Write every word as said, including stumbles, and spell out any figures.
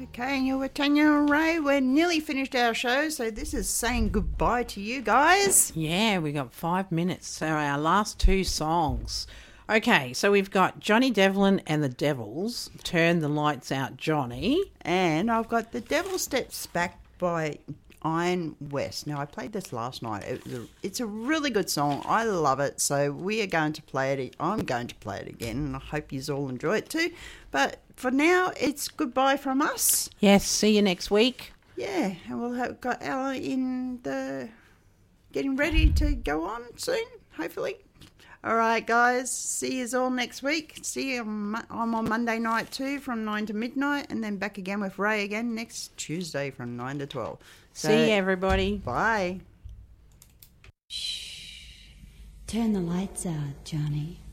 Okay, and you're with Tanya and Ray. We're nearly finished our show, so this is saying goodbye to you guys. Yeah, we got five minutes. So our last two songs. Okay, so we've got Johnny Devlin and the Devils, Turn the Lights Out Johnny. And I've got The Devil Steps Back by Iron West. Now, I played this last night. It was a, it's a really good song. I love it. So we are going to play it. I'm going to play it again, and I hope you all enjoy it too. But for now, it's goodbye from us. Yes, see you next week. Yeah, and we'll have got Ella in the getting ready to go on soon, hopefully. All right, guys. See you all next week. See you. On, I'm on Monday night too, from nine to midnight, and then back again with Ray again next Tuesday from nine to twelve. So, see you, everybody. Bye. Shh. Turn the lights out, Johnny.